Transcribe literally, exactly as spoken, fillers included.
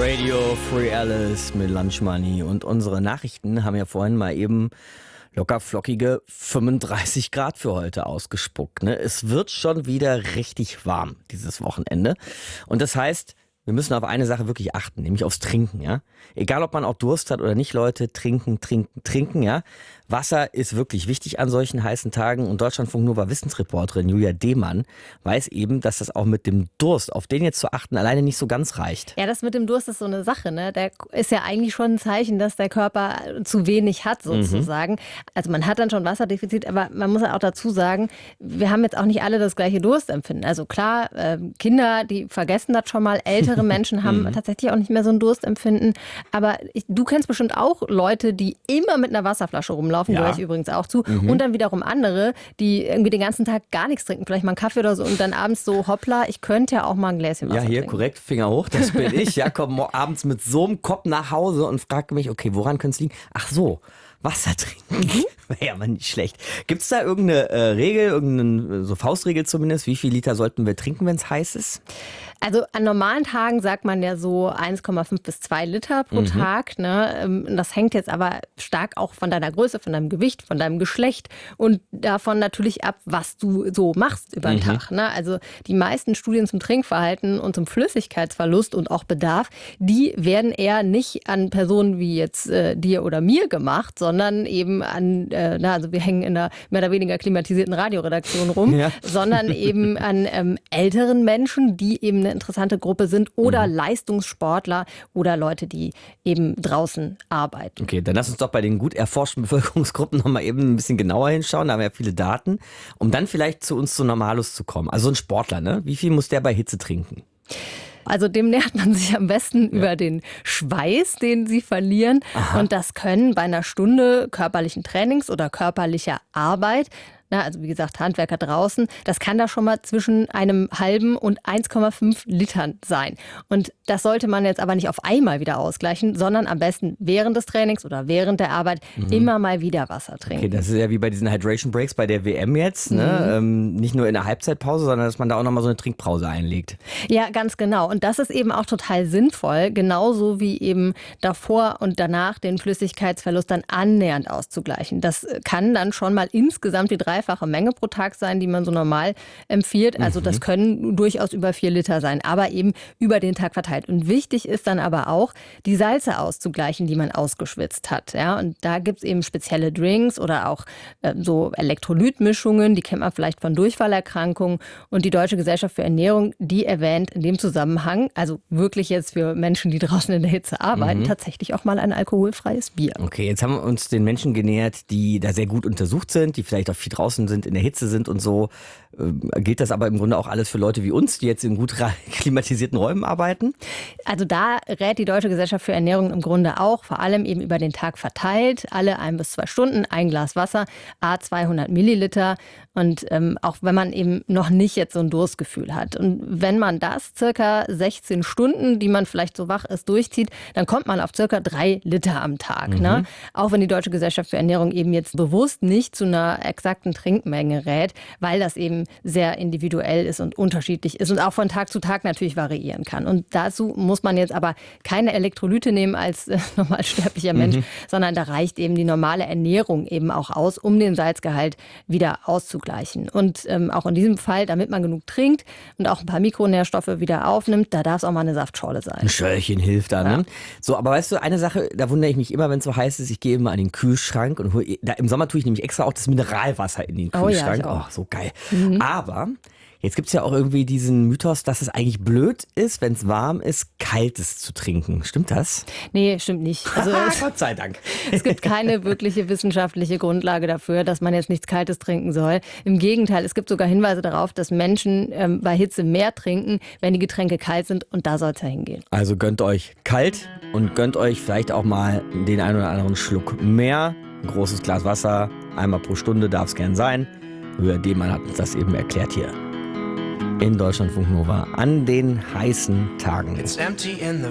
Radio Free Alice mit Lunch Money. Und unsere Nachrichten haben ja vorhin mal eben locker flockige fünfunddreißig Grad für heute ausgespuckt. Ne? Es wird schon wieder richtig warm dieses Wochenende. Und das heißt, wir müssen auf eine Sache wirklich achten, nämlich aufs Trinken. Ja? Egal, ob man auch Durst hat oder nicht, Leute, trinken, trinken, trinken. Ja? Wasser ist wirklich wichtig an solchen heißen Tagen. Und Deutschlandfunk Nova Wissensreporterin Julia Demann weiß eben, dass das auch mit dem Durst, auf den jetzt zu achten, alleine nicht so ganz reicht. Ja, das mit dem Durst ist so eine Sache. Ne? Der ist ja eigentlich schon ein Zeichen, dass der Körper zu wenig hat, sozusagen. Mhm. Also man hat dann schon Wasserdefizit, aber man muss ja auch dazu sagen, wir haben jetzt auch nicht alle das gleiche Durstempfinden. Also klar, äh, Kinder, die vergessen das schon mal. Ältere Menschen haben mhm. tatsächlich auch nicht mehr so ein Durstempfinden. Aber ich, du kennst bestimmt auch Leute, die immer mit einer Wasserflasche rumlaufen. Ja. Gehöre ich übrigens auch zu. Mhm. Und dann wiederum andere, die irgendwie den ganzen Tag gar nichts trinken. Vielleicht mal einen Kaffee oder so und dann abends so, hoppla, ich könnte ja auch mal ein Gläschen Wasser trinken. Ja, hier, trinken. Korrekt, Finger hoch, das bin ich. Ja, komme abends mit so einem Kopf nach Hause und frage mich, okay, woran könnte es liegen? Ach so, Wasser trinken. Mhm. Wäre ja mal nicht schlecht. Gibt es da irgendeine äh, Regel, irgendeine so Faustregel zumindest? Wie viel Liter sollten wir trinken, wenn es heiß ist? Also an normalen Tagen sagt man ja so eins Komma fünf bis zwei Liter pro mhm. Tag. Ne? Das hängt jetzt aber stark auch von deiner Größe, von deinem Gewicht, von deinem Geschlecht und davon natürlich ab, was du so machst über den mhm. Tag. Ne? Also die meisten Studien zum Trinkverhalten und zum Flüssigkeitsverlust und auch Bedarf, die werden eher nicht an Personen wie jetzt äh, dir oder mir gemacht, sondern eben an, äh, na, also wir hängen in einer mehr oder weniger klimatisierten Radioredaktion rum, ja. sondern eben an ähm, älteren Menschen, die eben eine interessante Gruppe sind oder mhm. Leistungssportler oder Leute, die eben draußen arbeiten. Okay, dann lass uns doch bei den gut erforschten Bevölkerungsgruppen noch mal eben ein bisschen genauer hinschauen. Da haben wir ja viele Daten, um dann vielleicht zu uns zu Normalus zu kommen. Also ein Sportler, ne? Wie viel muss der bei Hitze trinken? Also dem nähert man sich am besten ja. über den Schweiß, den sie verlieren. Aha. Und das können bei einer Stunde körperlichen Trainings oder körperlicher Arbeit, na, also wie gesagt, Handwerker draußen, das kann da schon mal zwischen einem halben und eins Komma fünf Litern sein. Und das sollte man jetzt aber nicht auf einmal wieder ausgleichen, sondern am besten während des Trainings oder während der Arbeit mhm. immer mal wieder Wasser trinken. Okay, das ist ja wie bei diesen Hydration Breaks bei der W M jetzt. Ne? Mhm. Ähm, nicht nur in der Halbzeitpause, sondern dass man da auch nochmal so eine Trinkpause einlegt. Ja, ganz genau. Und das ist eben auch total sinnvoll, genauso wie eben davor und danach den Flüssigkeitsverlust dann annähernd auszugleichen. Das kann dann schon mal insgesamt die drei dreifache Menge pro Tag sein, die man so normal empfiehlt. Also das können durchaus über vier Liter sein, aber eben über den Tag verteilt. Und wichtig ist dann aber auch, die Salze auszugleichen, die man ausgeschwitzt hat. Ja, und da gibt es eben spezielle Drinks oder auch äh, so Elektrolytmischungen, die kennt man vielleicht von Durchfallerkrankungen. Und die Deutsche Gesellschaft für Ernährung, die erwähnt in dem Zusammenhang, also wirklich jetzt für Menschen, die draußen in der Hitze arbeiten, mhm. tatsächlich auch mal ein alkoholfreies Bier. Okay, jetzt haben wir uns den Menschen genähert, die da sehr gut untersucht sind, die vielleicht auch viel draußen sind, in der Hitze sind und so. Äh, gilt das aber im Grunde auch alles für Leute wie uns, die jetzt in gut klimatisierten Räumen arbeiten? Also da rät die Deutsche Gesellschaft für Ernährung im Grunde auch, vor allem eben über den Tag verteilt, alle ein bis zwei Stunden, ein Glas Wasser, à zweihundert Milliliter. Und ähm, auch wenn man eben noch nicht jetzt so ein Durstgefühl hat. Und wenn man das circa sechzehn Stunden, die man vielleicht so wach ist, durchzieht, dann kommt man auf circa drei Liter am Tag. Mhm. Ne? Auch wenn die Deutsche Gesellschaft für Ernährung eben jetzt bewusst nicht zu einer exakten Trinkmenge rät, weil das eben sehr individuell ist und unterschiedlich ist und auch von Tag zu Tag natürlich variieren kann. Und dazu muss man jetzt aber keine Elektrolyte nehmen als äh, normal sterblicher Mensch, mhm. sondern da reicht eben die normale Ernährung eben auch aus, um den Salzgehalt wieder auszugleichen. Und ähm, auch in diesem Fall, damit man genug trinkt und auch ein paar Mikronährstoffe wieder aufnimmt, da darf es auch mal eine Saftschorle sein. Ein Schörchen hilft da, ne? Ja. So, aber weißt du, eine Sache, da wundere ich mich immer, wenn es so heiß ist, ich gehe immer an den Kühlschrank und hol, da, im Sommer tue ich nämlich extra auch das Mineralwasser in den Kühlschrank. Oh, ja, oh so geil. Mhm. Aber jetzt gibt es ja auch irgendwie diesen Mythos, dass es eigentlich blöd ist, wenn es warm ist, Kaltes zu trinken. Stimmt das? Nee, stimmt nicht. Also es, Gott sei Dank. Es gibt keine wirkliche wissenschaftliche Grundlage dafür, dass man jetzt nichts Kaltes trinken soll. Im Gegenteil, es gibt sogar Hinweise darauf, dass Menschen ähm, bei Hitze mehr trinken, wenn die Getränke kalt sind. Und da soll es ja hingehen. Also gönnt euch kalt und gönnt euch vielleicht auch mal den einen oder anderen Schluck mehr. Ein großes Glas Wasser, einmal pro Stunde darf es gern sein. Julia Demann hat uns das eben erklärt hier in Deutschlandfunk Nova an den heißen Tagen.